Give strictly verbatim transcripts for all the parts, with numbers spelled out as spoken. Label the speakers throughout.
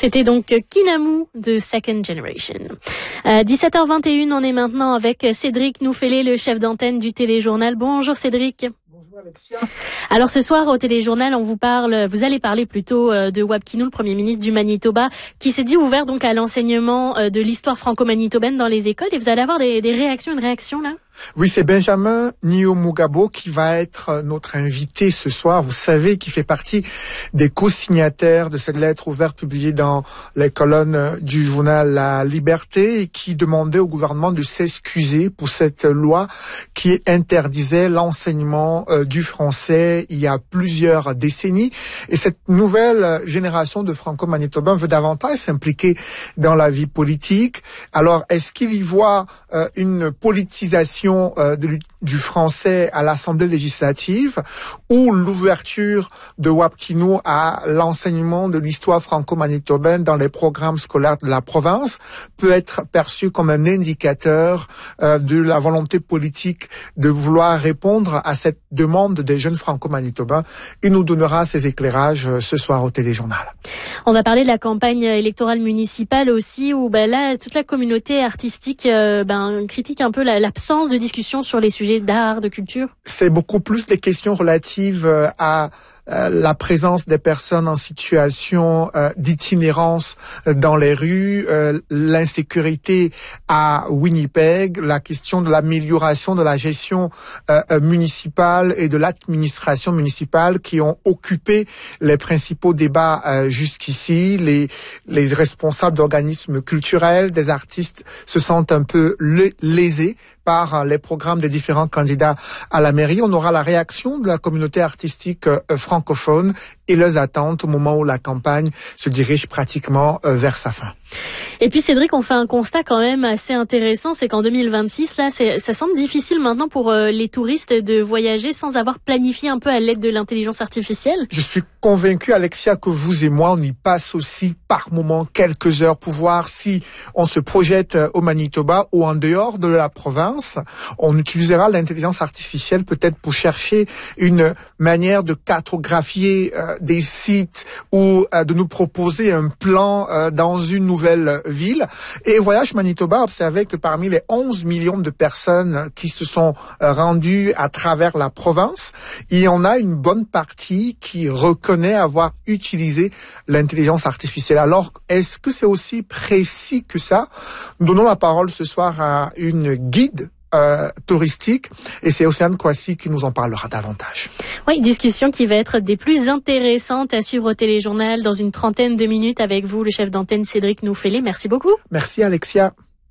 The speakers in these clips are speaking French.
Speaker 1: C'était donc Kinamu de Second Generation. Euh, dix-sept heures vingt et une, on est maintenant avec Cédric Nouffelé, le chef d'antenne du Téléjournal. Bonjour Cédric.
Speaker 2: Bonjour Alexia.
Speaker 1: Alors ce soir au Téléjournal, on vous parle, vous allez parler plutôt de Wab Kinew, le Premier ministre du Manitoba, qui s'est dit ouvert donc à l'enseignement de l'histoire franco-manitobaine dans les écoles. Et vous allez avoir des, des réactions, une réaction là?
Speaker 2: Oui, c'est Benjamin Nyamugabo qui va être notre invité ce soir. Vous savez qu'il fait partie des co-signataires de cette lettre ouverte publiée dans les colonnes du journal La Liberté et qui demandait au gouvernement de s'excuser pour cette loi qui interdisait l'enseignement du français il y a plusieurs décennies. Et cette nouvelle génération de franco-manitobains veut davantage s'impliquer dans la vie politique. Alors, est-ce qu'il y voit euh, une politisation De, du français à l'Assemblée législative ou l'ouverture de Wab Kinew à l'enseignement de l'histoire franco-manitobaine dans les programmes scolaires de la province peut être perçu comme un indicateur euh, de la volonté politique de vouloir répondre à cette demande des jeunes franco-manitobains. Il nous donnera ses éclairages euh, ce soir au Téléjournal.
Speaker 1: On va parler de la campagne électorale municipale aussi où ben là toute la communauté artistique euh, ben critique un peu la, l'absence de discussion sur les sujets d'art, de culture.
Speaker 2: C'est beaucoup plus des questions relatives à Euh, la présence des personnes en situation euh, d'itinérance dans les rues, euh, l'insécurité à Winnipeg, la question de l'amélioration de la gestion euh, municipale et de l'administration municipale qui ont occupé les principaux débats euh, jusqu'ici. Les, les responsables d'organismes culturels, des artistes se sentent un peu lésés par les programmes des différents candidats à la mairie. On aura la réaction de la communauté artistique euh, francophone et leurs attentes au moment où la campagne se dirige pratiquement euh, vers sa fin.
Speaker 1: Et puis Cédric, on fait un constat quand même assez intéressant, c'est qu'en deux mille vingt-six, là, c'est, ça semble difficile maintenant pour euh, les touristes de voyager sans avoir planifié un peu à l'aide de l'intelligence artificielle.
Speaker 2: Je suis convaincu, Alexia, que vous et moi, on y passe aussi par moment quelques heures pour voir si on se projette au Manitoba ou en dehors de la province. On utilisera l'intelligence artificielle peut-être pour chercher une manière de cartographier euh, des sites ou euh, de nous proposer un plan euh, dans une nouvelle ville. Et Voyage Manitoba observait que parmi les onze millions de personnes qui se sont rendues à travers la province, il y en a une bonne partie qui reconnaît avoir utilisé l'intelligence artificielle. Alors, est-ce que c'est aussi précis que ça? Nous donnons la parole ce soir à une guide Euh, touristique et c'est Océane Kwasi qui nous en parlera davantage.
Speaker 1: Oui, discussion qui va être des plus intéressantes à suivre au Téléjournal dans une trentaine de minutes avec vous, le chef d'antenne Cédric Nouffelé. Merci beaucoup.
Speaker 2: Merci Alexia.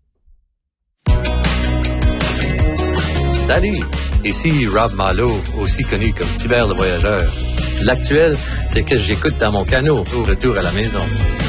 Speaker 3: Salut, ici Rob Malo, aussi connu comme Tibère le Voyageur. L'actuel, c'est que j'écoute dans mon canot au retour à la maison.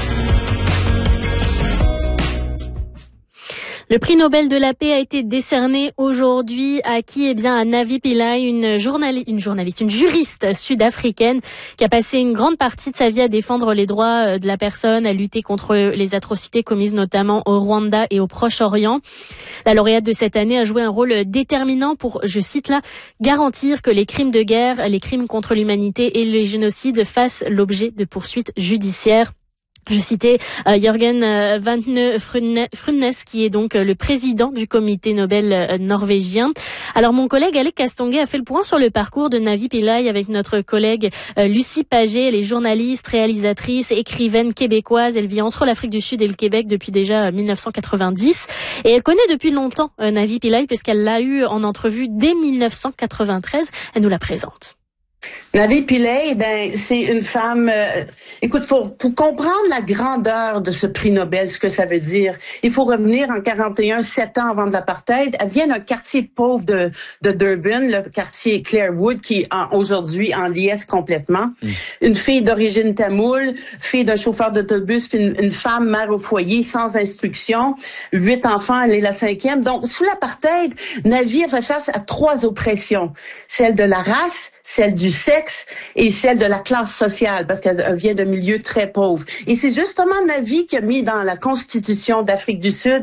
Speaker 1: Le prix Nobel de la paix a été décerné aujourd'hui à qui? Eh bien, à Navi Pillay, une journaliste, une journaliste, une juriste sud-africaine qui a passé une grande partie de sa vie à défendre les droits de la personne, à lutter contre les atrocités commises notamment au Rwanda et au Proche-Orient. La lauréate de cette année a joué un rôle déterminant pour, je cite là, garantir que les crimes de guerre, les crimes contre l'humanité et les génocides fassent l'objet de poursuites judiciaires. Je citais euh, Jørgen euh, Vantne Frumnes, qui est donc euh, le président du comité Nobel euh, norvégien. Alors mon collègue Alec Castonguay a fait le point sur le parcours de Navi Pillay avec notre collègue euh, Lucie Paget. Elle est journaliste, réalisatrice, écrivaine québécoise. Elle vit entre l'Afrique du Sud et le Québec depuis déjà euh, dix-neuf cent quatre-vingt-dix. Et elle connaît depuis longtemps euh, Navi Pillay puisqu'elle l'a eu en entrevue dès dix-neuf cent quatre-vingt-treize. Elle nous la présente.
Speaker 4: Navi Pillay, ben c'est une femme. Euh, écoute, pour pour comprendre la grandeur de ce prix Nobel, ce que ça veut dire, il faut revenir en quarante et un, sept ans avant de l'apartheid. Elle vient d'un quartier pauvre de de Durban, le quartier Clarewood, qui est en, aujourd'hui en liesse complètement. Mm. Une fille d'origine tamoule, fille d'un chauffeur d'autobus, puis une, une femme mère au foyer sans instruction, huit enfants, elle est la cinquième. Donc sous l'apartheid, Navi a fait face à trois oppressions: celle de la race, celle du sexe et celle de la classe sociale, parce qu'elle vient de milieux très pauvres. Et c'est justement Navi qui a mis dans la Constitution d'Afrique du Sud